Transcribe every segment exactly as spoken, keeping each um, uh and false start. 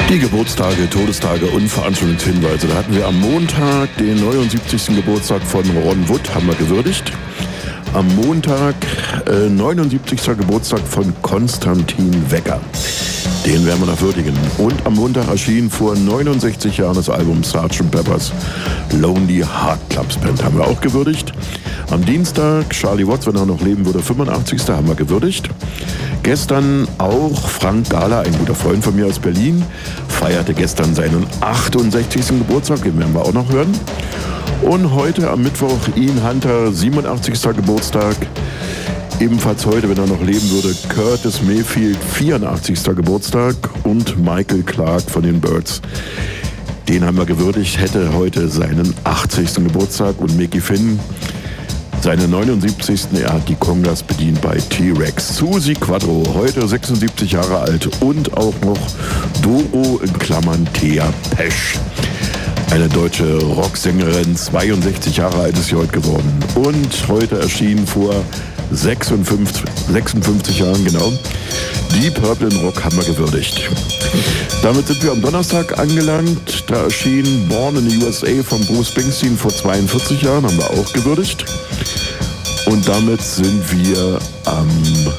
Die Geburtstage, Todestage und Veranstaltungshinweise. Da hatten wir am Montag den neunundsiebzigsten Geburtstag von Ron Wood, haben wir gewürdigt. Am Montag äh, neunundsiebzigsten Geburtstag von Konstantin Wecker. Den werden wir noch würdigen. Und am Montag erschien vor neunundsechzig Jahren das Album Sergeant Pepper's Lonely Heart Club Band. Haben wir auch gewürdigt. Am Dienstag Charlie Watts, wenn er noch leben würde, fünfundachtzigsten haben wir gewürdigt. Gestern auch Frank Gala, ein guter Freund von mir aus Berlin, feierte gestern seinen achtundsechzigsten Geburtstag, den werden wir auch noch hören. Und heute am Mittwoch Ian Hunter, siebenundachtzigsten Geburtstag. Ebenfalls heute, wenn er noch leben würde, Curtis Mayfield, vierundachtzigsten Geburtstag. Und Michael Clarke von den Byrds. Den haben wir gewürdigt, hätte heute seinen achtzigsten Geburtstag. Und Mickey Finn seinen neunundsiebzigsten Er hat die Congas bedient bei T-Rex. Susi Quadro, heute sechsundsiebzig Jahre alt. Und auch noch Doro in Klammern Thea Pesch. Eine deutsche Rocksängerin, zweiundsechzig Jahre alt ist sie heute geworden. Und heute erschien vor sechsundfünfzig, sechsundfünfzig Jahren, genau, die Purple in Rock haben wir gewürdigt. Damit sind wir am Donnerstag angelangt. Da erschien Born in the U S A von Bruce Springsteen vor zweiundvierzig Jahren, haben wir auch gewürdigt. Und damit sind wir am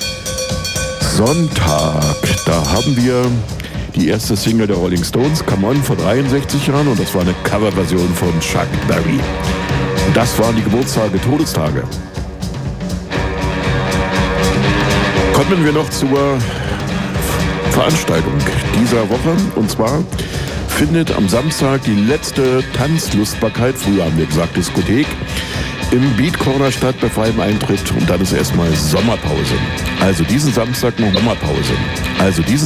Sonntag. Da haben wir die erste Single der Rolling Stones, Come On, vor dreiundsechzig Jahren. Und das war eine Coverversion von Chuck Berry. Und das waren die Geburtstage, Todestage. Kommen wir noch zur Veranstaltung dieser Woche. Und zwar findet am Samstag die letzte Tanzlustbarkeit, früher haben wir gesagt Diskothek, im Beat Corner statt bei freiem Eintritt. Und dann ist erstmal Sommerpause. Also diesen Samstag noch Sommerpause. Also diesen